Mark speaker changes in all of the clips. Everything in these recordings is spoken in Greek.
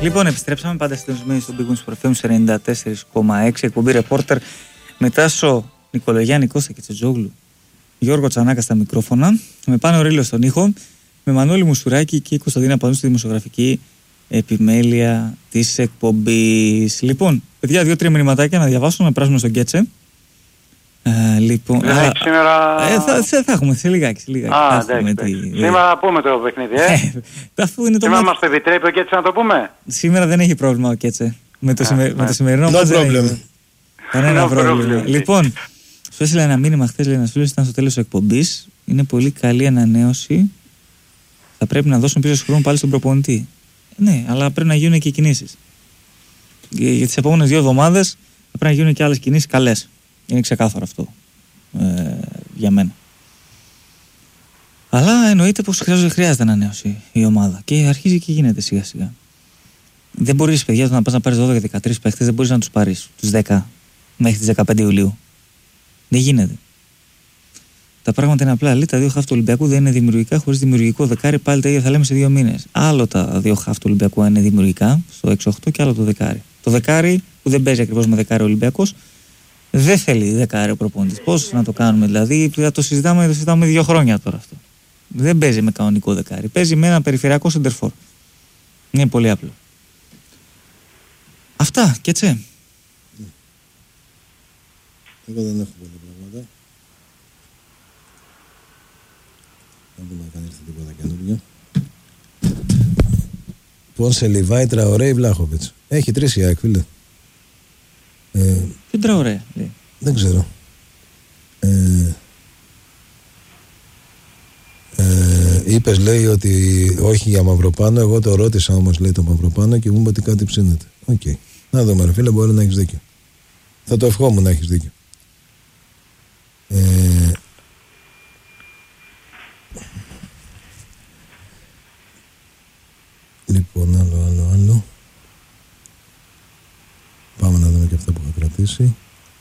Speaker 1: Λοιπόν, επιστρέψαμε πάντα συντονισμένοι στον Big Wings FM 94,6. Εκπομπή Reporter με Τάσο Νικολογιάννη, Κώστα Κετσετζόγλου, Γιώργο Τσανάκα στα μικρόφωνα, με Πάνο Ρήλο στον ήχο, με Μανώλη Μουσουράκη και Κωνσταντίνα Πανού στη δημοσιογραφική επιμέλεια της εκπομπής. Λοιπόν, παιδιά, 2-3 μηνυματάκια να διαβάσω, να περάσουμε στον Κέτσε. Λοιπόν,
Speaker 2: σήμερα...
Speaker 1: θα έχουμε σε λιγάκι.
Speaker 2: Σήμερα πούμε το παιχνίδι, Σήμερα μας το επιτρέπει ο Κέτσε να το πούμε.
Speaker 1: Σήμερα δεν έχει πρόβλημα ο Κέτσε. Με το σημερινό μας δεν έχει κανένα πρόβλημα. Λοιπόν, σου έστειλα ένα μήνυμα χθες, λέει ένας φίλος, ήταν στο τέλος της εκπομπής. Είναι πολύ καλή ανανέωση. Θα πρέπει να δώσουν πίσω χρόνο πάλι στον προπονητή. Ναι, αλλά πρέπει να γίνουν και οι κινήσεις. Για τις επόμενες 2 εβδομάδες θα πρέπει να γίνουν και άλλες κινήσεις καλές. Είναι ξεκάθαρο αυτό για μένα. Αλλά εννοείται πως χρειάζεται ανανέωση η ομάδα και αρχίζει και γίνεται σιγά σιγά. Δεν μπορείς, παιδιά, να πας να πάρεις 12-13 παίχτες, δεν μπορείς να τους πάρεις τους 10 μέχρι τις 15 Ιουλίου. Δεν γίνεται. Τα πράγματα είναι απλά. Λέει, τα 2 χαφ του Ολυμπιακού δεν είναι δημιουργικά, χωρίς δημιουργικό δεκάρι. Πάλι τα ίδια θα λέμε σε 2 μήνες. Άλλο τα 2 χαφ του Ολυμπιακού είναι δημιουργικά στο 6-8 και άλλο το δεκάρι. Το δεκάρι που δεν παίζει ακριβώς με δεκάρι ο Ολυμπιακός δεν θέλει δεκάρι ο προπονητής. Πώς να το κάνουμε, δηλαδή, θα το συζητάμε 2 χρόνια τώρα αυτό. Δεν παίζει με κανονικό δεκάρι. Παίζει με ένα περιφερειακό σεντερφόρ. Είναι πολύ απλό. Αυτά και έτσι.
Speaker 3: Εγώ δεν έχω πολλά πράγματα. Δεν μπορούμε να κάνει τίποτα καινούργιο. Πόνσε Λιβάη, Τραωρέ ή Βλάχοβιτς. Έχει 3 η ΑΕΚ, φίλε.
Speaker 1: Ποιο Τραωρέ, λέει.
Speaker 3: Δεν ξέρω. Είπες, λέει, ότι όχι για Μαυροπάνο. Εγώ το ρώτησα όμως, λέει, το Μαυροπάνο και μου είπε ότι κάτι ψήνεται. Οκ. Να δούμε, ρε φίλε, μπορεί να έχεις δίκιο. Θα το ευχόμουν να έχεις δίκιο. Λοιπόν, άλλο. Πάμε να δούμε και αυτά που θα κρατήσει.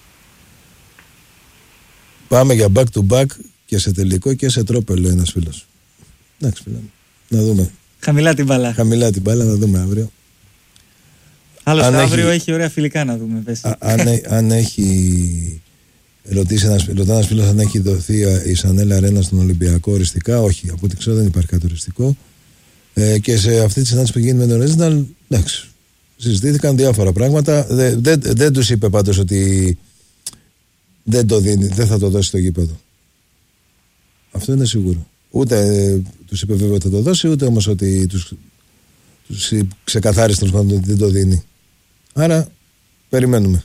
Speaker 3: Πάμε για back to back και σε τελικό και σε τρόπελο, ένας φίλος. Εντάξει, φίλε. Να δούμε.
Speaker 1: Χαμηλά την μπάλα,
Speaker 3: να δούμε αύριο.
Speaker 1: Άλλος αύριο έχει ωραία φιλικά να δούμε.
Speaker 3: Αν έχει ρωτήσει ένας φίλος αν έχει δοθεί η Σανέλα Αρένα στον Ολυμπιακό οριστικά. Όχι, από ό,τι ξέρω δεν υπάρχει κάτι οριστικό. Και σε αυτή τη συνάντηση που γίνει με τον Ρέζιναλ, εντάξει, συζητήθηκαν διάφορα πράγματα. Δεν τους είπε πάντως ότι δεν το δίνει, δεν θα το δώσει στο γήπεδο. Αυτό είναι σίγουρο. Ούτε τους είπε βέβαια ότι θα το δώσει, ούτε όμως ότι τους ξεκαθάρισε ότι δεν το δίνει. Άρα περιμένουμε.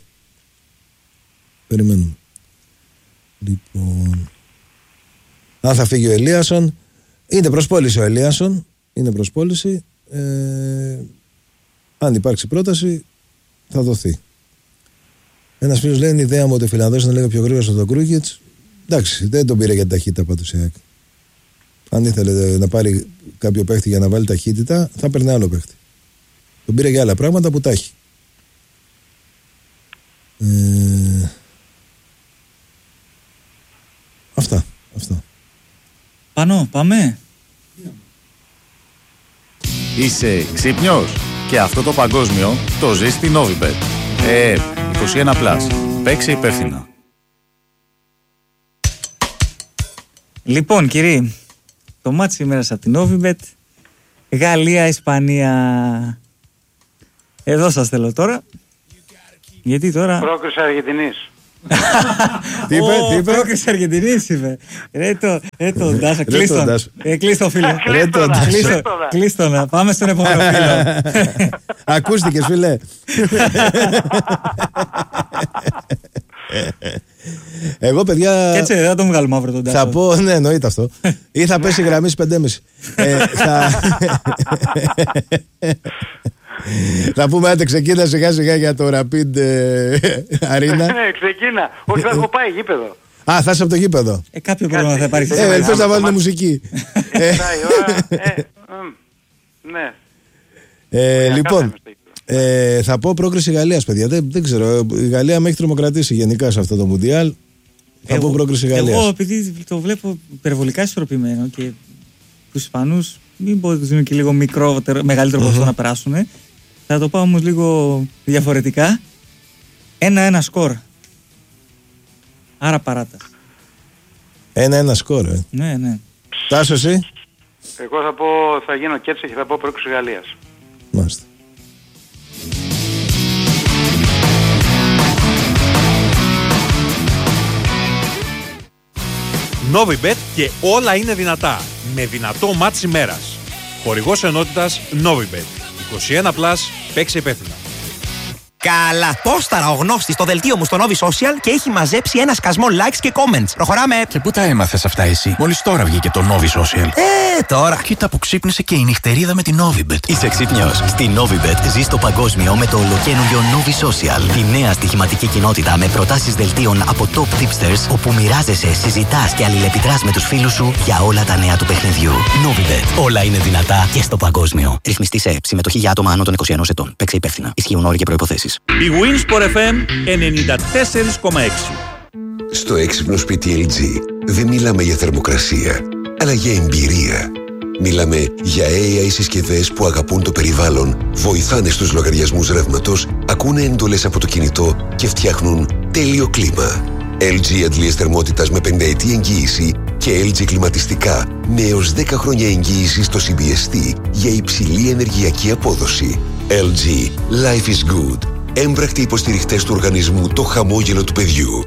Speaker 3: Λοιπόν, αν θα φύγει ο Ελίασον, είναι προσπόληση ο Ελίασον. Είναι προσπόληση. Αν υπάρξει πρόταση, θα δοθεί. Ένας φίλος λέει: είναι ιδέα μου ότι ο Φιλανδός είναι λίγο πιο γρήγορος από τον Κρούγκιτς. Εντάξει, δεν τον πήρε για την ταχύτητα πάντως η ΑΕΚ. Αν ήθελε να πάρει κάποιο παίχτη για να βάλει ταχύτητα, θα παίρνει άλλο παίχτη. Τον πήρε για άλλα πράγματα που τα έχει. Αυτά.
Speaker 1: Πάνω, πάμε.
Speaker 4: Είσαι ξύπνιος? Και αυτό το παγκόσμιο το ζεις στη Novibet. 21+. Παίξε υπεύθυνα.
Speaker 1: Λοιπόν, κύριοι, το μάτς σήμερα από την Novibet. Γαλλία-Ισπανία. Εδώ σας θέλω τώρα. Γιατί τώρα...
Speaker 2: Πρόκριση Αργεντινής.
Speaker 3: Τι είπε?
Speaker 1: Πρόκριση Αργεντινής είπε. Ρε το Ντάσο, κλείστο φίλε. Κλείστο να πάμε στον επόμενο φίλο.
Speaker 3: Ακούστηκες, φίλε. Εγώ, παιδιά.
Speaker 1: Και έτσι δεν θα τον βγάλουμε αύριο τον Ντάσο.
Speaker 3: Θα πω, ναι, εννοείται αυτό. Ή θα πέσει η γραμμή στις 5.30. Θα πούμε, άντε ξεκίνα σιγά σιγά για το Rapid Arena.
Speaker 2: Ναι, ξεκίνα. Όχι, θα έχω πάει γήπεδο.
Speaker 3: Α, θα είσαι από το γήπεδο.
Speaker 1: Κάποιο πρόβλημα θα υπάρχει.
Speaker 3: Ελπίζω να βάλουν μουσική.
Speaker 2: Ναι.
Speaker 3: Λοιπόν, θα πω πρόκριση Γαλλίας, παιδιά. Δεν ξέρω. Η Γαλλία με έχει τρομοκρατήσει γενικά σε αυτό το Μουντιάλ. Θα πω πρόκριση Γαλλίας.
Speaker 1: Εγώ, επειδή το βλέπω υπερβολικά ισορροπημένο και τους Ισπανούς, μην πω ότι τους δίνουν και λίγο μεγαλύτερο ποσοστό να περάσουν. Θα το πάω όμως λίγο διαφορετικά. 1-1 σκορ. Άρα παράταση.
Speaker 3: 1-1 σκορ,
Speaker 1: Ναι.
Speaker 3: Τάσο, εσύ?
Speaker 2: Εγώ θα γίνω και έτσι και θα πω πρόκριση Γαλλίας.
Speaker 3: Μάλιστα.
Speaker 5: Novibet και όλα είναι δυνατά. Με δυνατό μάτς ημέρας. Χορηγός ενότητας Novibet. 21+, παίξε υπεύθυνα.
Speaker 6: Καλά, πόσταρα ο γνώστης στο δελτίο μου στο Novi Social και έχει μαζέψει ένα σκασμό likes και comments. Προχωράμε.
Speaker 7: Και πού τα έμαθες αυτά εσύ? Μόλις τώρα βγήκε το Novi Social.
Speaker 6: Τώρα.
Speaker 7: Κοίτα που ξύπνησε και η νυχτερίδα με την Novibet.
Speaker 8: Είσαι ξύπνιος? Στη Novibet ζεις το παγκόσμιο με το ολοκαίνουργιο Novi Social. Τη νέα στοιχηματική κοινότητα με προτάσεις δελτίων από top tipsters, όπου μοιράζεσαι, συζητάς και αλληλεπιδράς με τους φίλους σου για όλα τα νέα του παιχνιδιού. Novibet. Όλα είναι δυνατά και στο παγκόσμιο. Ρυθμιστή σε συμμετοχή για άτομα άνω των 21 ετών. Παίξε υπεύθυνα. Ισχύουν όροι και προϋποθέσεις.
Speaker 5: Η Winsport FM 94,6.
Speaker 9: Στο έξυπνο σπίτι LG δεν μιλάμε για θερμοκρασία, αλλά για εμπειρία. Μιλάμε για AI συσκευές που αγαπούν το περιβάλλον, βοηθάνε στους λογαριασμούς ρεύματος, ακούνε εντολές από το κινητό και φτιάχνουν τέλειο κλίμα. LG αντλίες θερμότητας με 5ετή εγγύηση και LG κλιματιστικά με έως 10 χρόνια εγγύηση στο CBST για υψηλή ενεργειακή απόδοση. LG. Life is good. Έμπρακτοι υποστηριχτές του οργανισμού, το χαμόγελο του παιδιού.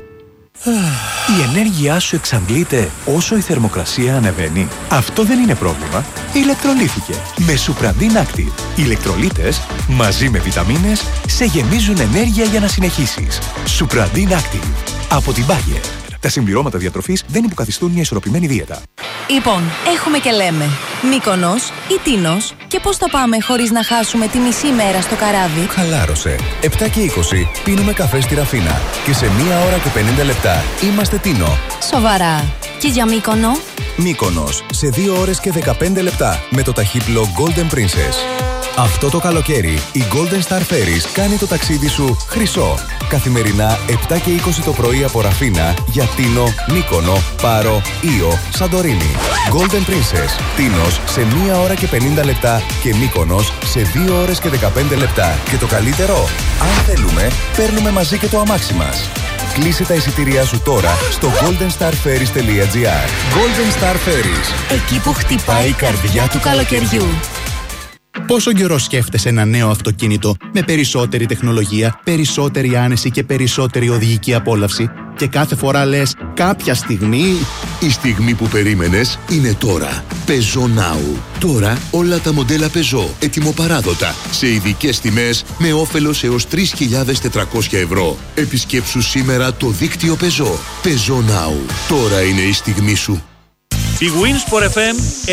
Speaker 10: Η ενέργειά σου εξαντλείται όσο η θερμοκρασία ανεβαίνει. Αυτό δεν είναι πρόβλημα. Ηλεκτρολύθηκε με Supradin Active. Οι ηλεκτρολίτες μαζί με βιταμίνες σε γεμίζουν ενέργεια για να συνεχίσεις. Supradin Active από την Bayer. Τα συμπληρώματα διατροφής δεν υποκαθιστούν μια ισορροπημένη δίαιτα.
Speaker 11: Λοιπόν, έχουμε και λέμε Μύκονος ή Τίνος, και πώς θα πάμε χωρίς να χάσουμε τη μισή μέρα στο καράβι?
Speaker 12: Χαλάρωσε. 7 και 20 πίνουμε καφέ στη Ραφίνα και σε 1 ώρα και 50 λεπτά είμαστε Τίνο.
Speaker 11: Σοβαρά. Και για Μύκονο?
Speaker 12: Μύκονος σε 2 ώρες και 15 λεπτά με το ταχύπλο Golden Princess. Αυτό το καλοκαίρι η Golden Star Ferries κάνει το ταξίδι σου χρυσό. Καθημερινά 7 και 20 το πρωί από Ραφίνα για Τίνο, Μύκονο, Πάρο, Ήο, Σαντορίνη. Golden Princess, Τίνος σε 1 ώρα και 50 λεπτά και Μύκονος σε 2 ώρες και 15 λεπτά. Και το καλύτερο, αν θέλουμε, παίρνουμε μαζί και το αμάξι μας. Κλείσε τα εισιτήριά σου τώρα στο goldenstarferries.gr. Golden Star Ferries.
Speaker 11: Εκεί που χτυπάει η καρδιά του καλοκαιριού.
Speaker 7: Πόσο καιρό σκέφτεσαι ένα νέο αυτοκίνητο με περισσότερη τεχνολογία, περισσότερη άνεση και περισσότερη οδηγική απόλαυση, και κάθε φορά λες κάποια στιγμή...
Speaker 9: Η στιγμή που περίμενες είναι τώρα. Peugeot Now. Τώρα όλα τα μοντέλα Peugeot ετοιμοπαράδοτα σε ειδικές τιμές με όφελος έως 3.400 ευρώ. Επισκέψου σήμερα το δίκτυο Peugeot. Peugeot Now. Τώρα είναι η στιγμή σου.
Speaker 5: Η Winsport FM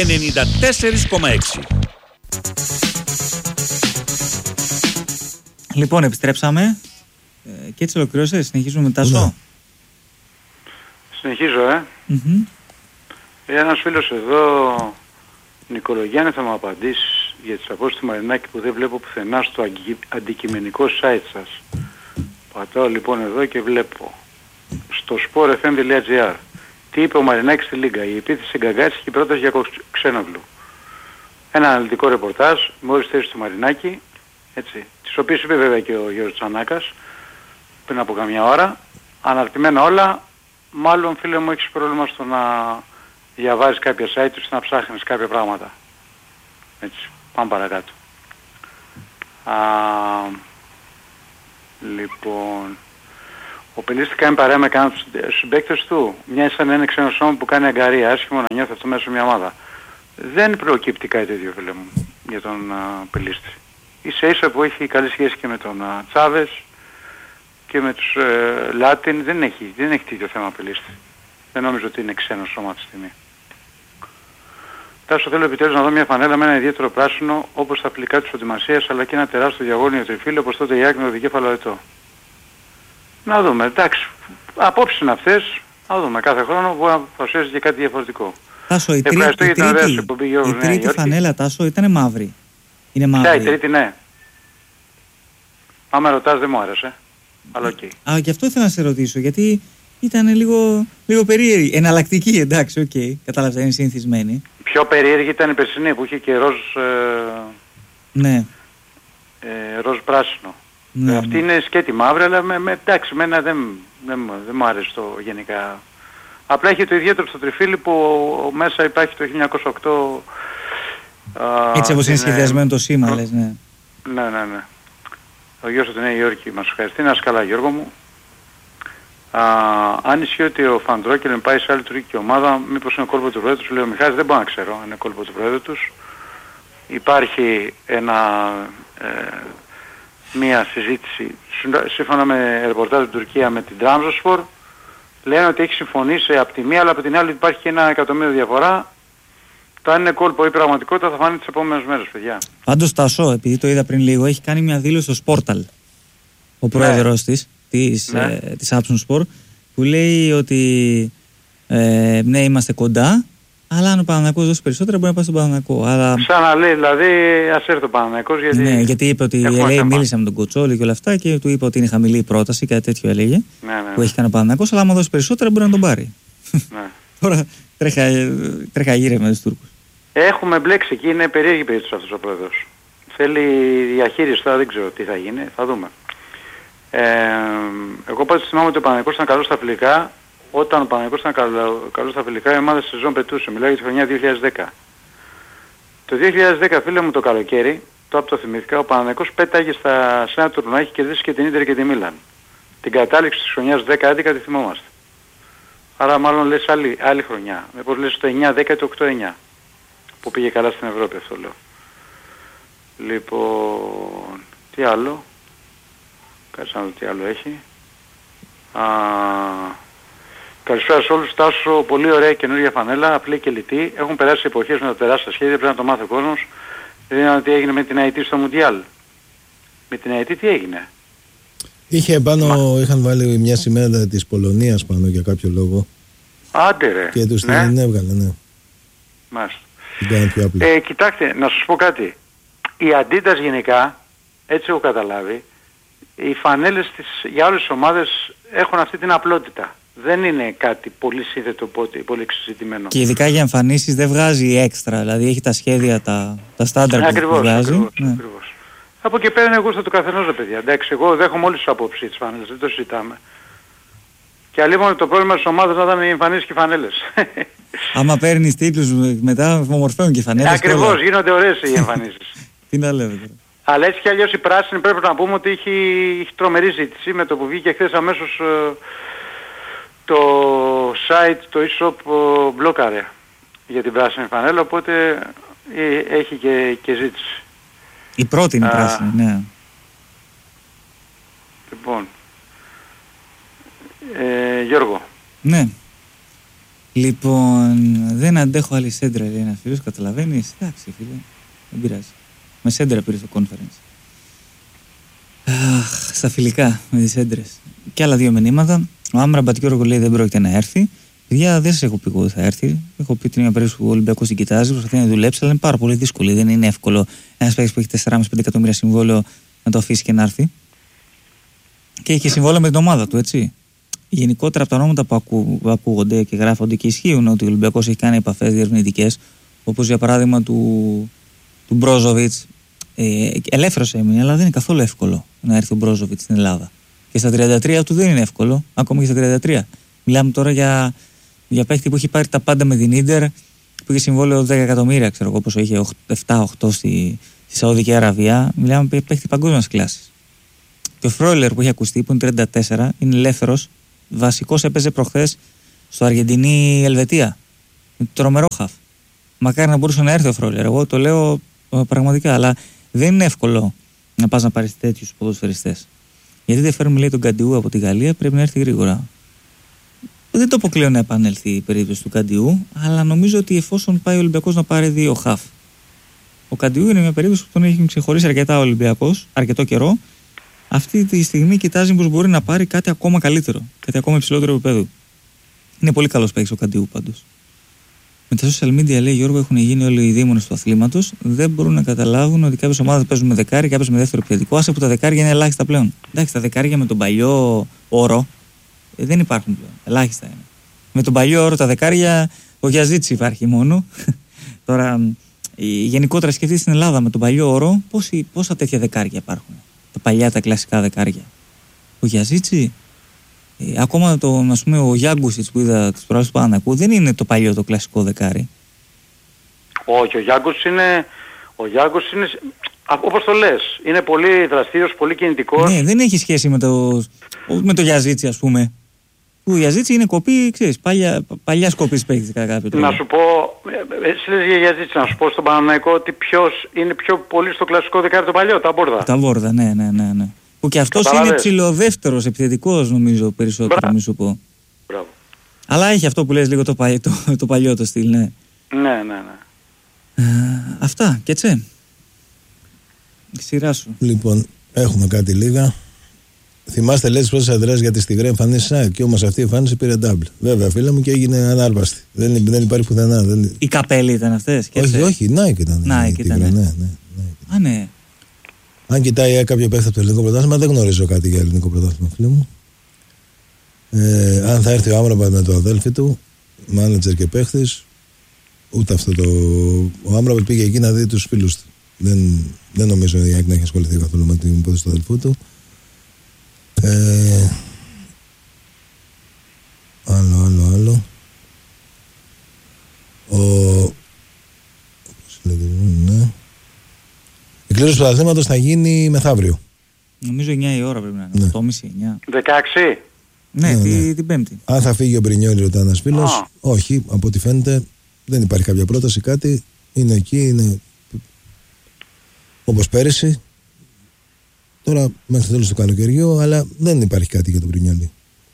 Speaker 5: 94,6.
Speaker 1: Λοιπόν, επιστρέψαμε και έτσι ολοκληρώσες. Συνεχίζουμε μετά σου.
Speaker 2: Συνεχίζω, Ένας φίλος εδώ, Νικολογιάννη, θα μου απαντήσει για τις απόψεις του Μαρινάκη που δεν βλέπω πουθενά στο αντικειμενικό site σας. Πατάω λοιπόν εδώ και βλέπω στο sportfm.gr τι είπε ο Μαρινάκης στη Λίγκα. Η επίθεση Γκαγκάτση και η πρόταση για Ξένογλου. Ένα αναλυτικό ρεπορτάζ με όλες τις θέσεις του Μαρινάκη, έτσι, τις οποίες είπε βέβαια και ο Γιώργος Τσανάκας πριν από καμιά ώρα, αναρτημένα όλα. Μάλλον, φίλε μου, έχεις πρόβλημα στο να διαβάζεις κάποια site του, να ψάχνεις κάποια πράγματα. Έτσι, πάμε παρακάτω. Λοιπόν, ο Πελίστης κάνει παρέα με κανένα στους συμπαίκτες του. Μοιάζει σαν να είναι ξένος σώμα που κάνει αγκαρία, άσχημο να νιώθει αυτό μέσα σε μια ομάδα. Δεν προκύπτει κάτι τέτοιο, φίλε μου, για τον Πελίστη. Ίσα ίσα που έχει καλή σχέση και με τον Τσάβες και με τους Λάτιν, δεν έχει τέτοιο θέμα Πελίστη. Δεν νομίζω ότι είναι ξένο σώμα αυτή τη στιγμή. Τάσο, θέλω επιτέλους να δω μια φανέλα με ένα ιδιαίτερο πράσινο όπως τα φιλικά της προετοιμασίας, αλλά και ένα τεράστιο διαγώνιο τριφύλλο όπως τότε η Άκη με το δικέφαλο ετώ. Να δούμε, εντάξει, απόψεις είναι αυτές, να δούμε, κάθε χρόνο μπορεί να παρουσιάζει και κάτι διαφορετικό.
Speaker 1: Τάσο, η τρίτη φανέλα, Τάσο, ήταν μαύρη. Είναι μαύρη.
Speaker 2: Η τρίτη, ναι. Άμα ρωτάς δεν μου άρεσε, αλλά οκ.
Speaker 1: Γι' αυτό ήθελα να σε ρωτήσω, γιατί ήταν λίγο περίεργη. Εναλλακτική, εντάξει, οκ. Κατάλαβα, είναι συνηθισμένη.
Speaker 2: Πιο περίεργη ήταν η περσινή που είχε και ροζ...
Speaker 1: Ναι.
Speaker 2: πράσινο.
Speaker 1: Ναι,
Speaker 2: Αυτή είναι σκέτη μαύρη, αλλά εντάξει, εμένα δεν μου άρεσε το γενικά. Απλά έχει το ιδιαίτερο στο τριφύλι που μέσα υπάρχει το 1908.
Speaker 1: Έτσι όπως είναι σχεδιασμένο το σήμα, λες, ναι.
Speaker 2: Ναι. Ο γιος του Νέου Υόρκη μας ευχαριστεί. Να είσαι καλά, Γιώργο μου. Αν ισχύει ότι ο Φαντρόκελεν πάει σε άλλη τουρκική ομάδα, μήπως είναι κόλπο του Προέδρου τους, λέει ο Μιχάλης, δεν μπορώ να ξέρω αν είναι κόλπο του Προέδρου τους. Υπάρχει μία συζήτηση, σύμφωνα με ρεπορτάζ στην Τουρκία με την Trabzonspor, λένε ότι έχει συμφωνήσει από τη μία, αλλά από την άλλη υπάρχει και 1 εκατομμύριο διαφορά. Το αν είναι κόλπο ή πραγματικότητα θα φανεί τις επόμενες μέρες, παιδιά.
Speaker 1: Πάντως Τασό, επειδή το είδα πριν λίγο, έχει κάνει μια δήλωση στο Sportal, ο πρόεδρος της Trabzonspor, που λέει ότι ναι, είμαστε κοντά, αλλά αν ο Παναθηναϊκός δώσει περισσότερα μπορεί να πάει στον Παναθηναϊκό. Αλλά...
Speaker 2: Σαν να λέει δηλαδή, ας έρθει ο Παναθηναϊκός, γιατί...
Speaker 1: Ναι, γιατί είπε ότι μίλησε με τον Κοτσόλη και όλα αυτά και του είπε ότι είναι χαμηλή η πρόταση, κάτι τέτοιο έλεγε, που έχει κάνει ο Παναθηναϊκός, αλλά άμα δώσει περισσότερα μπορεί να τον πάρει.
Speaker 2: Ναι.
Speaker 1: Τώρα τρέχα γύρω με τους Τούρκους.
Speaker 2: Έχουμε μπλέξει εκεί, είναι περίεργη περίπτωση αυτός ο πρόεδρος. Θέλει διαχείριση, τώρα δεν ξέρω τι θα γίνει, θα δούμε. Εγώ πάντως θυμάμαι ότι ο Παναθηναϊκός ήταν καλός στα φιλικά. Όταν ο Παναθηναϊκός ήταν καλός στα φιλικά, η ομάδα σεζόν πετούσε. Μιλάω για τη χρονιά 2010. Το 2010, φίλε μου, το καλοκαίρι, το θυμήθηκα, ο Παναθηναϊκός πέταγε σε ένα τουρνουά, έχει κερδίσει και την Ίντερ και τη Μίλαν. Την κατάληξη της χρονιάς 10-11 τη θυμόμαστε. Άρα μάλλον λες άλλη χρονιά. Μήπως λες το 9-10 ή το 8-9. Που πήγε καλά στην Ευρώπη, αυτό λέω. Λοιπόν, τι άλλο. Κάτσε να δω τι άλλο έχει. Καλησπέρα σε όλους. Τάσο, πολύ ωραία καινούργια φανέλα, απλή και λιτή. Έχουν περάσει εποχές με τα τεράστια σχέδια, πρέπει να το μάθει ο κόσμος. Δεν είδαμε τι έγινε με την ΑΕΤ στο Μουντιάλ. Με την ΑΕΤ τι έγινε.
Speaker 3: Είχαν βάλει μια σημαία της Πολωνίας πάνω για κάποιο λόγο.
Speaker 2: Άντε ρε.
Speaker 3: Και τους την έβγαλε, ναι.
Speaker 2: Μάλιστα.
Speaker 3: Κοιτάξτε,
Speaker 2: να σας πω κάτι. Η Adidas γενικά, έτσι έχω καταλάβει, οι φανέλες για όλες τις ομάδες έχουν αυτή την απλότητα. Δεν είναι κάτι πολύ σύνθετο, πολύ εξεζητημένο.
Speaker 1: Και ειδικά για εμφανίσεις δεν βγάζει έξτρα, δηλαδή έχει τα σχέδια, τα στάνταρ που βγάζει.
Speaker 2: Ακριβώς. Από εκεί πέρα είναι γούστο του καθενός, ρε παιδιά. Εντάξει, εγώ δέχομαι όλες τις απόψεις της φανέλας, δεν το συζητάμε. Και αλλήμον το πρόβλημα της ομάδας να ήταν οι εμφανίσεις και οι φανέλες.
Speaker 1: Άμα παίρνεις τίτλους μετά ομορφαίνουν και οι φανέλες.
Speaker 2: Ακριβώς, γίνονται ωραίες οι εμφανίσεις.
Speaker 1: Τι να λέμε τώρα.
Speaker 2: Αλλά έτσι κι αλλιώς η πράσινη πρέπει να πούμε ότι έχει τρομερή ζήτηση. Με το που βγήκε χθες αμέσως το site, το e-shop μπλόκαρε για την πράσινη φανέλα, οπότε έχει και ζήτηση.
Speaker 1: Η πρώτη είναι πράσινη, ναι.
Speaker 2: Λοιπόν, Γιώργο.
Speaker 1: Ναι. Λοιπόν, δεν αντέχω άλλη σέντρα, λέει ένας φίλος, καταλαβαίνεις. Εντάξει, φίλε, δεν πειράζει. Με σέντρα πήρε στο conference. Στα φιλικά με τις σέντρες. Και άλλα 2 μηνύματα. Ο Άμραμπατ Γιώργο λέει δεν πρόκειται να έρθει. Παιδιά, δεν σας έχω πει εγώ ότι θα έρθει. Έχω πει την μια περίπτωση που ο Ολυμπιακός την κοιτάζει, προσπαθεί να δουλέψει, αλλά είναι πάρα πολύ δύσκολο. Δεν είναι εύκολο ένας παίκτης που έχει 4,5-5 εκατομμύρια συμβόλαιο να το αφήσει και να έρθει. Και έχει συμβόλαιο με την ομάδα του, έτσι. Γενικότερα από τα ονόματα που ακούγονται και γράφονται και ισχύουν ότι ο Ολυμπιακός έχει κάνει επαφές διερευνητικές, όπως για παράδειγμα του Μπρόζοβιτς. Ελεύθερος έμεινε, αλλά δεν είναι καθόλου εύκολο να έρθει ο Μπρόζοβιτς στην Ελλάδα. Και στα 33 του δεν είναι εύκολο, ακόμα και στα 33. Μιλάμε τώρα για παίχτη που έχει πάρει τα πάντα με την Ίντερ, που είχε συμβόλαιο 10 εκατομμύρια, ξέρω εγώ πόσο είχε, 7-8 στη Σαουδική Αραβία. Μιλάμε για παίχτη παγκόσμιας κλάσης. Και ο Φρόιλερ που έχει ακουστεί, που είναι 34, είναι ελεύθερος. Βασικός έπαιζε προχθές στο Αργεντινή-Ελβετία. Τρομερό χαφ. Μακάρι να μπορούσε να έρθει ο Φρόιλερ. Εγώ το λέω πραγματικά, αλλά δεν είναι εύκολο να πας να πάρεις τέτοιους ποδοσφαιριστές. Γιατί δεν φέρνουμε, λέει, τον Καντιού από τη Γαλλία, πρέπει να έρθει γρήγορα. Δεν το αποκλείω να επανέλθει η περίπτωση του Καντιού, αλλά νομίζω ότι εφόσον πάει ο Ολυμπιακός να πάρει 2 χαφ. Ο Καντιού είναι μια περίπτωση που τον έχει ξεχωρίσει αρκετά ο Ολυμπιακός, αρκετό καιρό. Αυτή τη στιγμή κοιτάζει πως μπορεί να πάρει κάτι ακόμα καλύτερο, κάτι ακόμα υψηλότερο επίπεδο. Είναι πολύ καλός παίκτης ο Καντιού πάντως. Με τα social media, λέει Γιώργο, έχουν γίνει όλοι οι δήμονες του αθλήματος. Δεν μπορούν να καταλάβουν ότι κάποιες ομάδες παίζουν με δεκάρι, κάποιες με δεύτερο επιθετικό. Άσε που τα δεκάρια είναι ελάχιστα πλέον. Εντάξει, τα δεκάρια με τον παλιό όρο δεν υπάρχουν πλέον. Ελάχιστα είναι. Με τον παλιό όρο τα δεκάρια, ο Γιαζίτσι υπάρχει μόνο. Τώρα, γενικότερα σκεφτείτε στην Ελλάδα με τον παλιό όρο, πόσα τέτοια δεκάρια υπάρχουν. παλιά τα κλασικά δεκάρια. Ο Γιαζίτσι, ακόμα ας πούμε, ο Γιάγκουσιτς που είδα τις προάλλες του Παναθηναϊκού δεν είναι το παλιό το κλασικό δεκάρι.
Speaker 2: Όχι, ο Γιάγκος είναι όπως το λες, είναι πολύ δραστήριος, πολύ κινητικός.
Speaker 1: Ναι, δεν έχει σχέση με το Γιαζίτσι, ας πούμε. Ο Γιαζίτσι είναι κοπή, ξέρεις, παλιά κοπής παίκτης κατά κάποιο τρόπο.
Speaker 2: Να σου πω, εσύ λες για Γιαζίτσι, να σου πω στον Παναθηναϊκό ότι ποιος είναι πιο πολύ στο κλασικό δεκάρι το παλιό, τα Μπόρδα.
Speaker 1: Τα Μπόρδα, ναι. Που και αυτός είναι ψηλοδεύτερος, επιθετικός νομίζω περισσότερο, μη σου πω.
Speaker 2: Μπράβο.
Speaker 1: Αλλά έχει αυτό που λες λίγο το παλιό το στυλ, ναι.
Speaker 2: Ναι.
Speaker 1: Αυτά, και τσε. Σειρά σου.
Speaker 3: Λοιπόν, έχουμε κάτι λίγα. Θυμάστε, λέει, τις πρώτες αντιδράσεις για τη Στιγρέ εμφανίσεις, και όμως αυτή η εμφάνιση πήρε double. Βέβαια, φίλε μου, και έγινε ανάρπαστη. Δεν υπάρχει πουθενά.
Speaker 1: Οι Καπέλοι ήταν αυτές?
Speaker 3: Όχι, Nike ήταν.
Speaker 1: Nike ήταν. Ναι.
Speaker 3: Αν κοιτάει κάποιο παίχτη από το ελληνικό πρωτάθλημα, δεν γνωρίζω κάτι για ελληνικό πρωτάθλημα, φίλε μου. Αν θα έρθει ο Άμραμπατ με το αδέλφι του, μάνατζερ και παίχτης, ούτε αυτό το. Ο Άμραμπατ πήγε εκεί να δει τους φίλους του. Δεν νομίζω ότι να έχει ασχοληθεί καθόλου με την υπόθεση του αδελφού του. Άλλο. Ναι. Η κλήρωση του πρωταθλήματος θα γίνει μεθαύριο.
Speaker 1: Νομίζω 9 η ώρα πρέπει να είναι. 8.30-9.
Speaker 2: 16.
Speaker 1: Ναι, την Πέμπτη.
Speaker 3: Αν θα φύγει ο Μπρινιόλι, ρωτά ένας φίλος. Όχι, από ό,τι φαίνεται δεν υπάρχει κάποια πρόταση, κάτι. Είναι εκεί, είναι όπως πέρυσι. Τώρα μέχρι το τέλος του καλοκαιριού, αλλά δεν υπάρχει κάτι για τον Μπρινιόλι.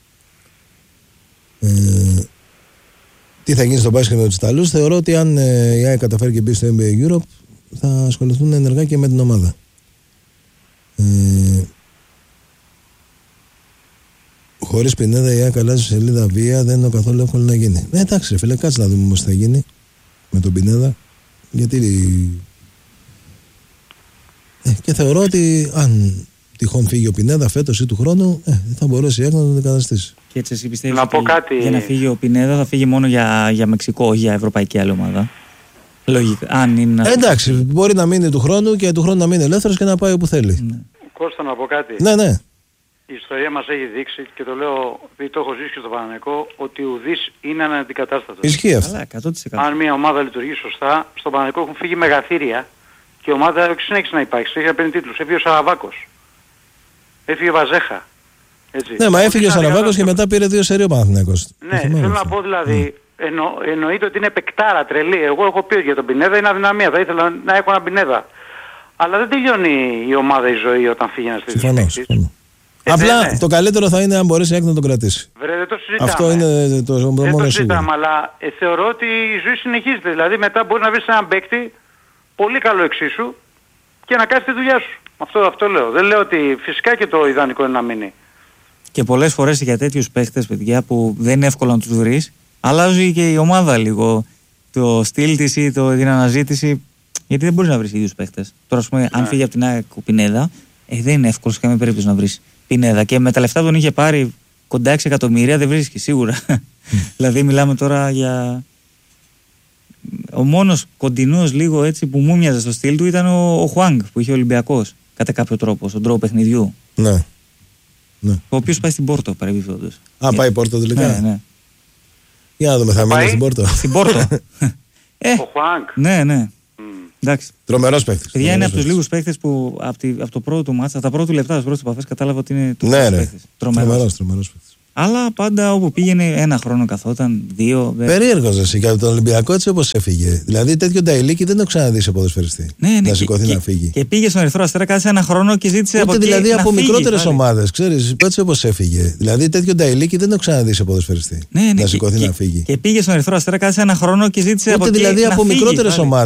Speaker 3: Τι θα γίνει στο μπάσκετ με τους Ιταλούς? Θεωρώ ότι αν η ΑΕΚ καταφέρει και μπει στο NBA Europe, θα ασχοληθούν ενεργά και με την ομάδα. Χωρίς Πινέδα η ΑΕΚ αλλάζει σελίδα βία, δεν είναι καθόλου εύκολο να γίνει. Εντάξει, φίλε, κάτσε να δούμε πώς θα γίνει με τον Πινέδα. Γιατί. Και θεωρώ ότι αν τυχόν φύγει ο Πινέδα φέτος ή του χρόνου, θα μπορέσει η ΑΕΚ να τον αντικαταστήσει.
Speaker 1: Και έτσι εσύ πιστεύεις ότι για να φύγει ο Πινέδα θα φύγει μόνο για Μεξικό, όχι για ευρωπαϊκή άλλη ομάδα? Λογικά. Αν είναι
Speaker 3: εντάξει, μπορεί να μείνει του χρόνου και του χρόνου να μείνει ελεύθερος και να πάει όπου θέλει.
Speaker 1: Ναι.
Speaker 2: Κώστα, να πω κάτι.
Speaker 3: Ναι.
Speaker 2: Η ιστορία μας έχει δείξει, και το λέω επειδή το έχω ζήσει και στο Παναθηναϊκό, ότι ουδής είναι αναντικατάστατος.
Speaker 3: Ισχύει αυτό.
Speaker 2: Αν μια ομάδα λειτουργεί σωστά, στο Παναθηναϊκό έχουν φύγει μεγαθύρια και η ομάδα συνέχισε να υπάρχει. Έχει να παίρνει τίτλους. Έφυγε ο Σαραβάκος. Έφυγε ο Βαζέχα. Έτσι.
Speaker 3: Ναι, μα έφυγε ο Σαραβάκος και μετά πήρε 2 σερί ο Παναθηναϊκός.
Speaker 2: Ναι, θέλω να πω δηλαδή, εννοείται ότι είναι παικτάρα τρελή. Εγώ έχω πει για τον Πινέδα είναι αδυναμία. Θα ήθελα να έχω έναν Πινέδα. Αλλά δεν τελειώνει η ομάδα η ζωή όταν φύγει ένας τέτοιος παίκτης.
Speaker 3: Απλά το καλύτερο θα είναι αν μπορέσει να τον κρατήσει.
Speaker 2: Δεν το συζητάμε.
Speaker 3: Αυτό είναι το μόνο σίγουρο.
Speaker 2: Συζητάμε, αλλά θεωρώ ότι η ζωή συνεχίζεται. Δηλαδή μετά μπορεί να βρεις έναν παίκτη πολύ καλό εξίσου και να κάνεις τη δουλειά σου. Αυτό λέω. Δεν λέω ότι φυσικά και το ιδανικό είναι να μείνει. Και
Speaker 1: πολλές φορές για τέτοιους παίκτες, παιδιά, που δεν είναι εύκολο να τους βρεις, αλλάζει και η ομάδα λίγο το στυλ της ή την αναζήτηση. Γιατί δεν μπορείς να βρεις ίδιους παίκτες. Τώρα, ας πούμε, αν φύγει από την ΑΕΚ ο Πινέδα, δεν είναι εύκολο σε καμία περίπτωση να βρεις Πινέδα. Και με τα λεφτά που τον είχε πάρει κοντά 6 εκατομμύρια δεν βρίσκει σίγουρα. Δηλαδή, μιλάμε τώρα για. Ο μόνος κοντινός λίγο έτσι που μου μοιάζε στο στυλ του ήταν ο Χουάνγκ που είχε ο Ολυμπιακός. Κατά κάποιο τρόπο, στον τρόπο παιχνιδιού.
Speaker 3: Ναι.
Speaker 1: Ο οποίος πάει στην Πόρτο παρεμπιπτόντως.
Speaker 3: Πάει Πόρτο τελικά.
Speaker 1: Ναι.
Speaker 3: Για να δούμε, θα μείνει στην Πόρτο.
Speaker 1: Στην Πόρτο.
Speaker 2: Ο Χουάνγκ.
Speaker 1: Ναι. Εντάξει.
Speaker 3: Τρομερός παίκτης.
Speaker 1: Παιδιά, είναι από τους λίγους παίκτες που από το πρώτο του μάτσα, από τα πρώτα λεπτά, τις πρώτες επαφές, κατάλαβα ότι είναι το παίκτης.
Speaker 3: Τρομερός παίκτης.
Speaker 1: Αλλά πάντα όπου πήγαινε ένα χρόνο καθόταν, 2.
Speaker 3: Περίεργος εσύ για τον Ολυμπιακό έτσι όπως έφυγε. Δηλαδή τέτοιο Νταϊλίκι δεν το ξαναδεί σε ποδοσφαιριστή.
Speaker 1: Ναι,
Speaker 3: να σηκωθεί να φύγει.
Speaker 1: Και πήγε στον Ερυθρό Αστέρα, κάτσε ένα χρόνο και ζήτησε
Speaker 3: ούτε
Speaker 1: από εκεί.
Speaker 3: Δηλαδή
Speaker 1: να
Speaker 3: από
Speaker 1: φύγει,
Speaker 3: μικρότερες ομάδες, ξέρεις, έτσι όπως έφυγε. Δηλαδή τέτοιο Νταϊλίκι δεν το ξαναδεί σε ποδοσφαιριστή. Να σηκωθεί να φύγει.
Speaker 1: Και πήγε στον Ερυθρό Αστέρα, κάτσε ένα χρόνο και ζήτησε από εκεί.
Speaker 3: Δηλαδή από μικρότερες ομάδες.